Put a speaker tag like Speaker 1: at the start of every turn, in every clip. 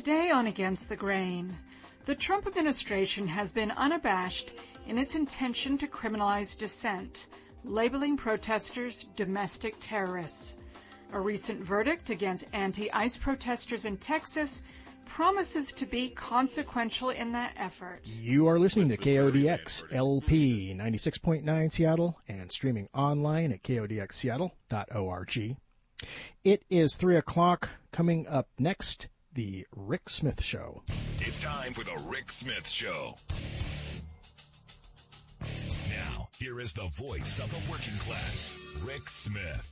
Speaker 1: Today on Against the Grain, the Trump administration has been unabashed in its intention to criminalize dissent, labeling protesters domestic terrorists. A recent verdict against anti-ICE protesters in Texas promises to be consequential in that effort.
Speaker 2: You are listening to KODX LP 96.9 Seattle and streaming online at kodxseattle.org. It is 3 o'clock. Coming up next, The Rick Smith Show.
Speaker 3: It's time for The Rick Smith Show. Now, here is the voice of the working class, Rick Smith.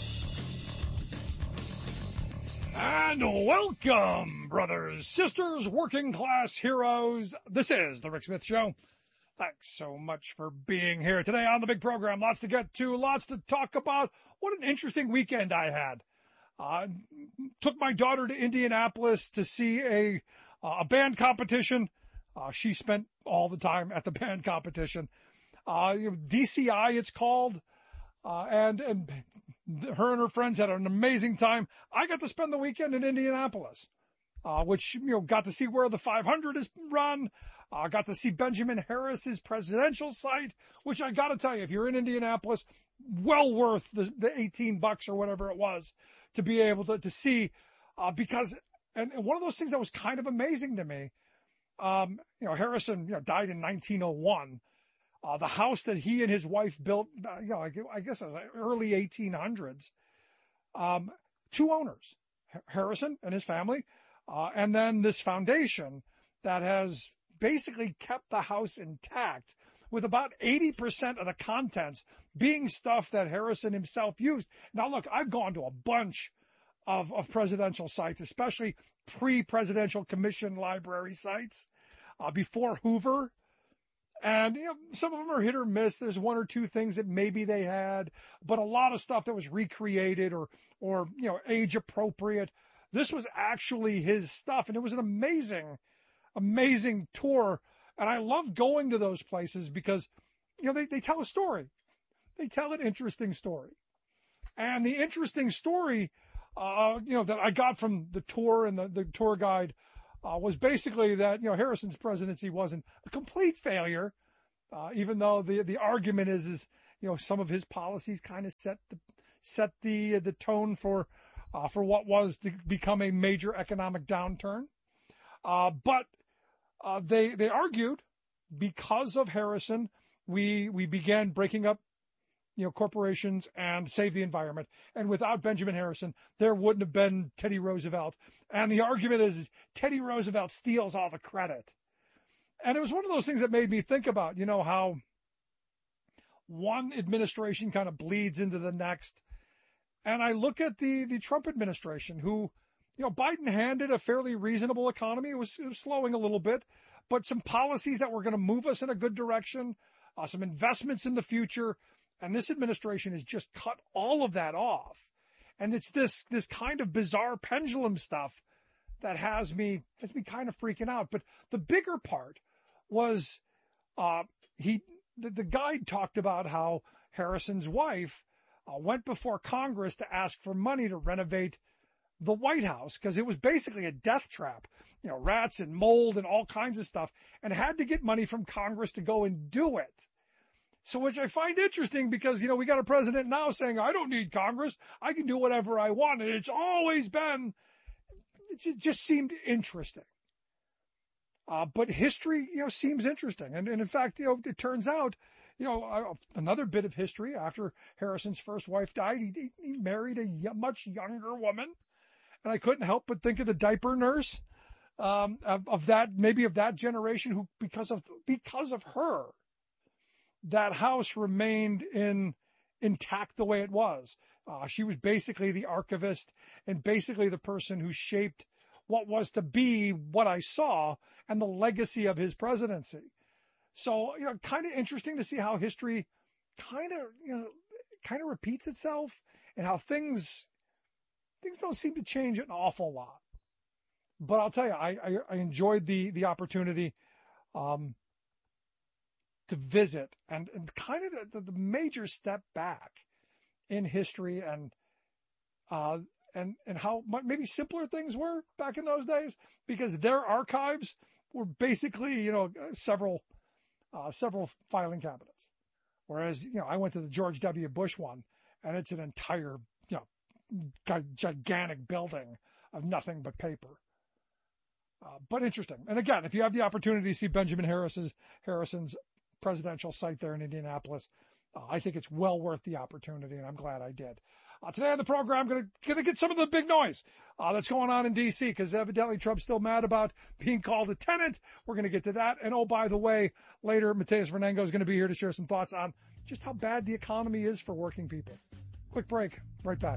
Speaker 4: And welcome, brothers, sisters, working class heroes. This is The Rick Smith Show. Thanks so much for being here today on the big program. Lots to get to, lots to talk about. What an interesting weekend I had. Took my daughter to Indianapolis to see a band competition. She spent all the time at the band competition. DCI, it's called. And her and her friends had an amazing time. I got to spend the weekend in Indianapolis, which, got to see where the 500 is run. Got to see Benjamin Harris's presidential site, which I got to tell you, if you're in Indianapolis, well worth the $18 or whatever it was to be able to see, because, and one of those things that was kind of amazing to me, Harrison, died in 1901. The house that he and his wife built, I guess it was early 1800s, two owners, Harrison and his family, and then this foundation that has basically kept the house intact with about 80% of the contents being stuff that Harrison himself used. Now, look, I've gone to a bunch of presidential sites, especially pre-presidential commission library sites, before Hoover. And, some of them are hit or miss. There's one or two things that maybe they had, but a lot of stuff that was recreated or, age appropriate. This was actually his stuff. And it was an amazing tour. And I love going to those places because, they tell a story. They tell an interesting story. And the interesting story, that I got from the tour and the tour guide, was basically that, Harrison's presidency wasn't a complete failure, even though the argument is, some of his policies kind of set the tone for what was to become a major economic downturn. But they argued because of Harrison, we began breaking up, corporations and save the environment. And without Benjamin Harrison, there wouldn't have been Teddy Roosevelt. And the argument is Teddy Roosevelt steals all the credit. And it was one of those things that made me think about, how one administration kind of bleeds into the next. And I look at the Trump administration who, Biden handed a fairly reasonable economy. It was slowing a little bit, but some policies that were going to move us in a good direction, some investments in the future. And this administration has just cut all of that off. And it's this kind of bizarre pendulum stuff that has me kind of freaking out. But the bigger part was, the guide talked about how Harrison's wife went before Congress to ask for money to renovate the White House because it was basically a death trap, rats and mold and all kinds of stuff, and had to get money from Congress to go and do it. So which I find interesting because, we got a president now saying, I don't need Congress. I can do whatever I want. And it just seemed interesting. But history, seems interesting. And in fact, it turns out, another bit of history after Harrison's first wife died, he married a much younger woman. And I couldn't help but think of the diaper nurse, of that generation who, because of her, that house remained intact the way it was. She was basically the archivist and basically the person who shaped what was to be what I saw and the legacy of his presidency. So, kind of interesting to see how history kind of repeats itself and how things don't seem to change an awful lot. But I'll tell you, I enjoyed the opportunity, to visit and kind of the major step back in history and and how maybe simpler things were back in those days, because their archives were basically, several filing cabinets. Whereas, I went to the George W. Bush one, and it's an entire, gigantic building of nothing but paper. But interesting. And again, if you have the opportunity to see Benjamin Harrison's presidential site there in Indianapolis, I think it's well worth the opportunity, and I'm glad I did. Today on the program, I'm going to get some of the big noise that's going on in D.C., because evidently Trump's still mad about being called a tenant. We're going to get to that. And oh, by the way, later, Mateus Vernengo is going to be here to share some thoughts on just how bad the economy is for working people. Quick break. Right back.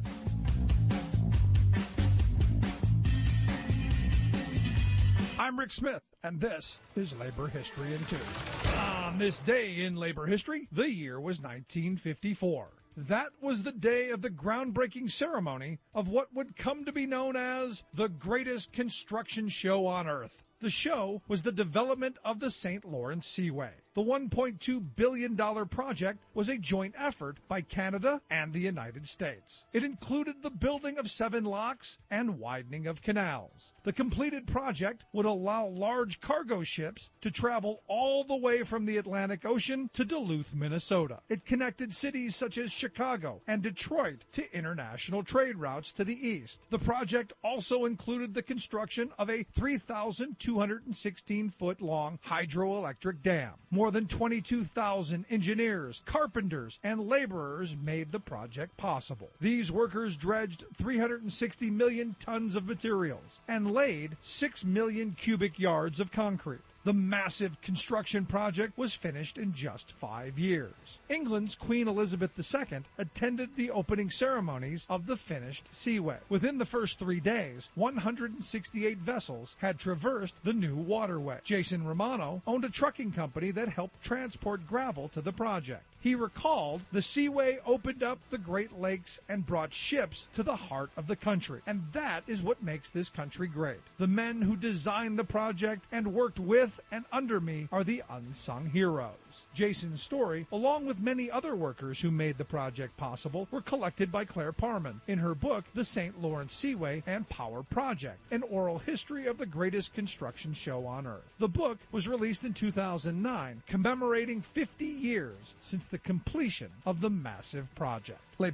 Speaker 4: I'm Rick Smith, and this is Labor History in 2. On this day in labor history, the year was 1954. That was the day of the groundbreaking ceremony of what would come to be known as the greatest construction show on Earth. The show was the development of the St. Lawrence Seaway. The $1.2 billion project was a joint effort by Canada and the United States. It included the building of 7 locks and widening of canals. The completed project would allow large cargo ships to travel all the way from the Atlantic Ocean to Duluth, Minnesota. It connected cities such as Chicago and Detroit to international trade routes to the east. The project also included the construction of a 3,216-foot-long hydroelectric dam. More than 22,000 engineers, carpenters, and laborers made the project possible. These workers dredged 360 million tons of materials and laid 6 million cubic yards of concrete. The massive construction project was finished in just 5 years. England's Queen Elizabeth II attended the opening ceremonies of the finished seaway. Within the first 3 days, 168 vessels had traversed the new waterway. Jason Romano owned a trucking company that helped transport gravel to the project. He recalled, the seaway opened up the Great Lakes and brought ships to the heart of the country. And that is what makes this country great. The men who designed the project and worked with and under me are the unsung heroes. Jason's story, along with many other workers who made the project possible, were collected by Claire Parman in her book, The St. Lawrence Seaway and Power Project, an oral history of the greatest construction show on Earth. The book was released in 2009, commemorating 50 years since the completion of the massive project.